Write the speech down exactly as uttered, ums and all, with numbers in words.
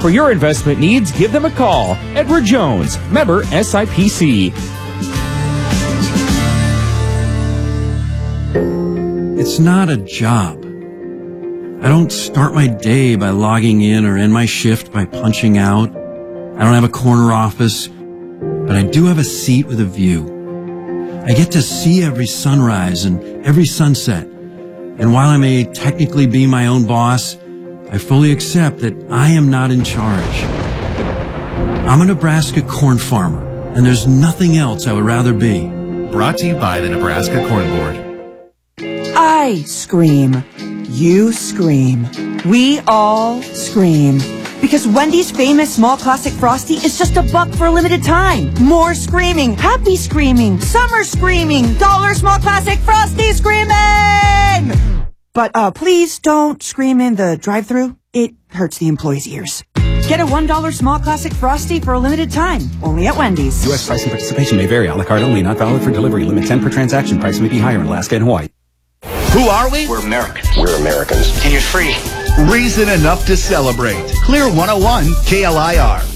For your investment needs, give them a call. Edward Jones, member S I P C. It's not a job. I don't start my day by logging in or end my shift by punching out. I don't have a corner office, but I do have a seat with a view. I get to see every sunrise and every sunset. And while I may technically be my own boss, I fully accept that I am not in charge. I'm a Nebraska corn farmer, and there's nothing else I would rather be. Brought to you by the Nebraska Corn Board. I scream. You scream. We all scream. Because Wendy's famous small classic Frosty is just a buck for a limited time. More screaming, happy screaming, summer screaming, dollar small classic Frosty screaming! But uh, please don't scream in the drive-thru. It hurts the employees' ears. Get a one dollar small classic Frosty for a limited time. Only at Wendy's. U S price and participation may vary. A la carte only. Not valid for delivery. Limit ten per transaction. Price may be higher in Alaska and Hawaii. Who are we? We're Americans. We're Americans. And you're free. Reason enough to celebrate. Clear one oh one K L I R.